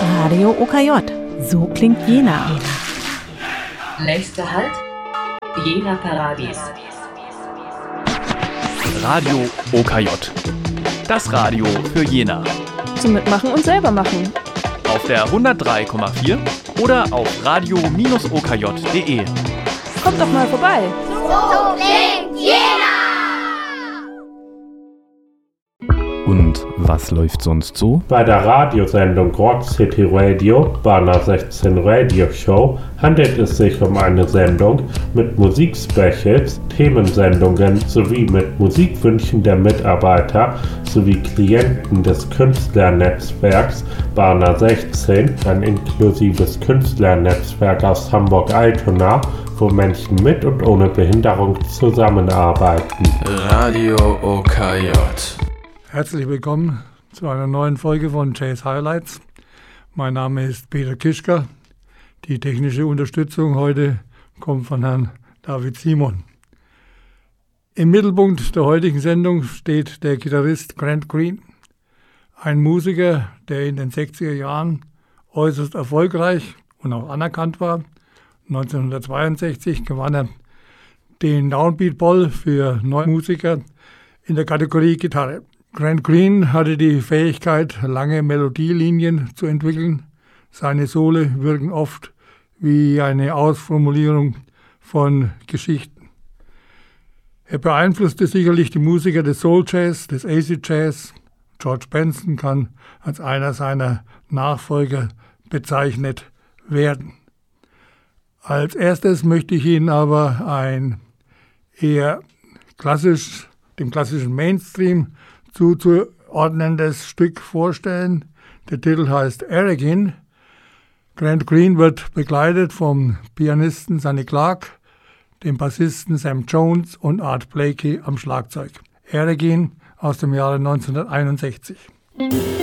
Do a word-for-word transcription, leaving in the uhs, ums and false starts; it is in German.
Radio O K J. So klingt Jena. Nächster Halt, Jena Paradies. Radio O K J. Das Radio für Jena. Zum Mitmachen und selber machen. Auf der hundertdrei Komma vier oder auf radio Bindestrich o k j punkt d e. Kommt doch mal vorbei. So klingt Jena! Und was läuft sonst so? Bei der Radiosendung Rock City Radio, Banner sechzehn Radio Show, handelt es sich um eine Sendung mit Musikspecials, Themensendungen sowie mit Musikwünschen der Mitarbeiter sowie Klienten des Künstlernetzwerks Banner sechzehn, ein inklusives Künstlernetzwerk aus Hamburg-Altona, wo Menschen mit und ohne Behinderung zusammenarbeiten. Radio O K J. Herzlich willkommen zu einer neuen Folge von Jazz Highlights. Mein Name ist Peter Kischka. Die technische Unterstützung heute kommt von Herrn David Simon. Im Mittelpunkt der heutigen Sendung steht der Gitarrist Grant Green, ein Musiker, der in den sechziger Jahren äußerst erfolgreich und auch anerkannt war. neunzehnhundertzweiundsechzig gewann er den Downbeat Ball für neue Musiker in der Kategorie Gitarre. Grant Green hatte die Fähigkeit, lange Melodielinien zu entwickeln. Seine Sole wirken oft wie eine Ausformulierung von Geschichten. Er beeinflusste sicherlich die Musiker des Soul Jazz, des Acid Jazz. George Benson kann als einer seiner Nachfolger bezeichnet werden. Als erstes möchte ich Ihnen aber ein eher klassisch, dem klassischen Mainstream zuzuordnendes Stück vorstellen. Der Titel heißt Arrogin. Grant Green wird begleitet vom Pianisten Sonny Clark, dem Bassisten Sam Jones und Art Blakey am Schlagzeug. Arrogin aus dem Jahre neunzehnhunderteinundsechzig.